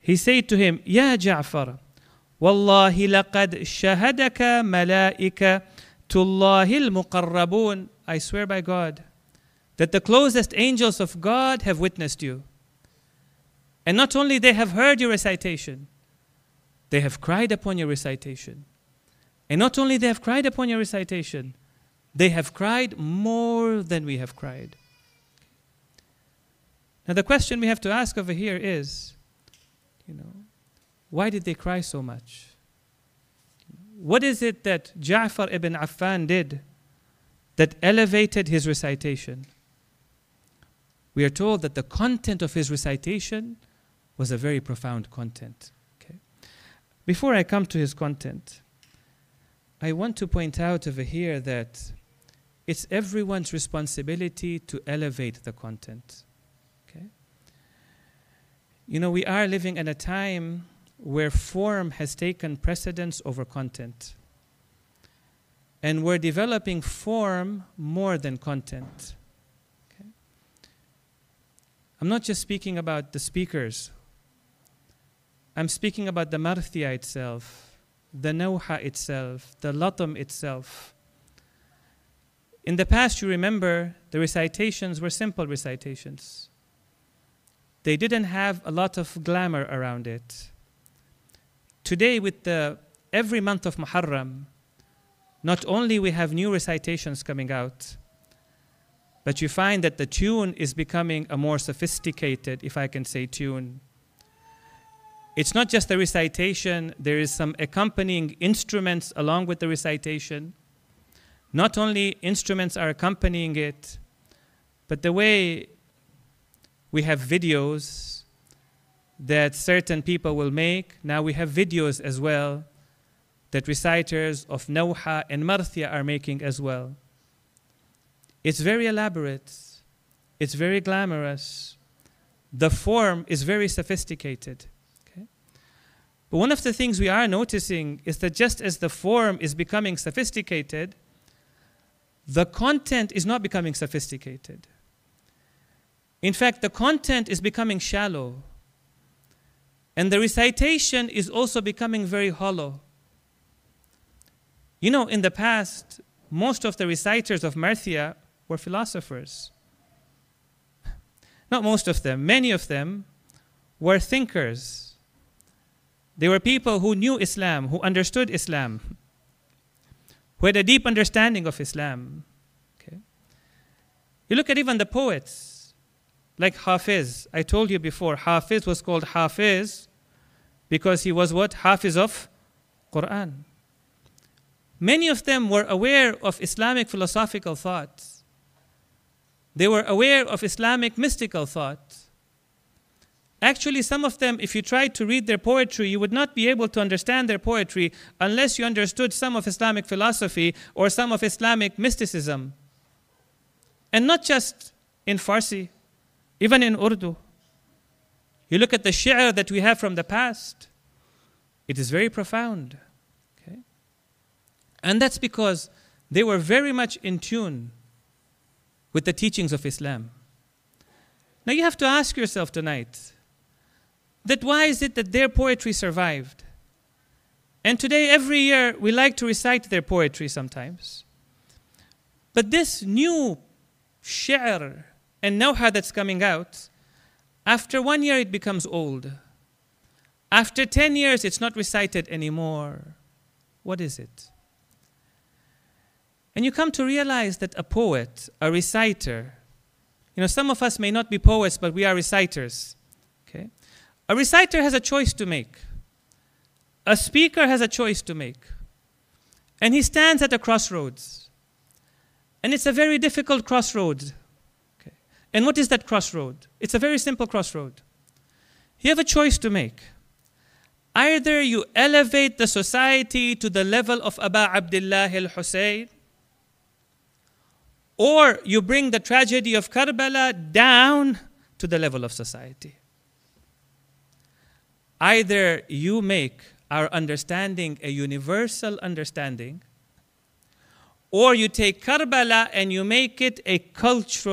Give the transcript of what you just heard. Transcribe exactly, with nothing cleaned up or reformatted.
he said to him, Ya Ja'far, Wallahi laqad shahadaka malaika tullahil muqarrabun. I swear by God that the closest angels of God have witnessed you. And not only they have heard your recitation, they have cried upon your recitation. And not only they have cried upon your recitation, they have cried more than we have cried. Now the question we have to ask over here is, you know, why did they cry so much? What is it that Ja'far ibn Affan did that elevated his recitation? We are told that the content of his recitation was a very profound content. Okay? Before I come to his content, I want to point out over here that it's everyone's responsibility to elevate the content. Okay? You know, we are living in a time where form has taken precedence over content. And we're developing form more than content. Okay? I'm not just speaking about the speakers. I'm speaking about the marthiyah itself, the nawha itself, the latam itself. In the past, you remember, the recitations were simple recitations. They didn't have a lot of glamour around it. Today, with the every month of Muharram, not only we have new recitations coming out, but you find that the tune is becoming a more sophisticated, if I can say, tune. It's not just the recitation, there is some accompanying instruments along with the recitation. Not only instruments are accompanying it, but the way we have videos that certain people will make, now we have videos as well that reciters of nawha and marthiyah are making as well. It's very elaborate. It's very glamorous. The form is very sophisticated. Okay? But one of the things we are noticing is that just as the form is becoming sophisticated, the content is not becoming sophisticated. In fact, the content is becoming shallow. And the recitation is also becoming very hollow. You know, in the past, most of the reciters of marthiyah were philosophers. Not most of them, many of them were thinkers. They were people who knew Islam, who understood Islam, who had a deep understanding of Islam. Okay? You look at even the poets, like Hafiz. I told you before, Hafiz was called Hafiz because he was what? Hafiz of Quran. Many of them were aware of Islamic philosophical thoughts. They were aware of Islamic mystical thought. Actually, some of them, if you tried to read their poetry, you would not be able to understand their poetry unless you understood some of Islamic philosophy or some of Islamic mysticism. And not just in Farsi, even in Urdu. You look at the shi'r that we have from the past, it is very profound. Okay? And that's because they were very much in tune with the teachings of Islam. Now you have to ask yourself tonight, that why is it that their poetry survived? And today, every year, we like to recite their poetry sometimes. But this new shi'r and nawha that's coming out, after one year it becomes old. After ten years, it's not recited anymore. What is it? And you come to realize that a poet, a reciter, you know, some of us may not be poets, but we are reciters. Okay? A reciter has a choice to make. A speaker has a choice to make. And he stands at a crossroads. And it's a very difficult crossroads. Okay. And what is that crossroad? It's a very simple crossroad. You have a choice to make. Either you elevate the society to the level of Aba Abdullah al-Hussein, or you bring the tragedy of Karbala down to the level of society. Either you make our understanding a universal understanding, or you take Karbala and you make it a cultural